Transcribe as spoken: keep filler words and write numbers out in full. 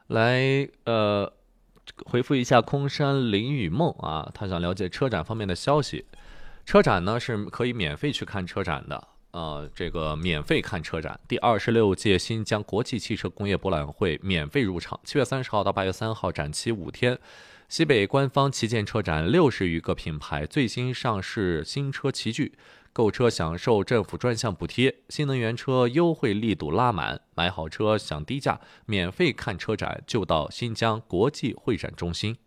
来呃回复一下空山林雨梦啊，他想了解车展方面的消息。车展呢是可以免费去看车展的，呃，这个免费看车展。第二十六届新疆国际汽车工业博览会免费入场，七月三十号到八月三号，展期五天。西北官方旗舰车展六十余个品牌最新上市新车齐聚，购车享受政府专项补贴，新能源车优惠力度拉满，买好车享低价，免费看车展就到新疆国际会展中心。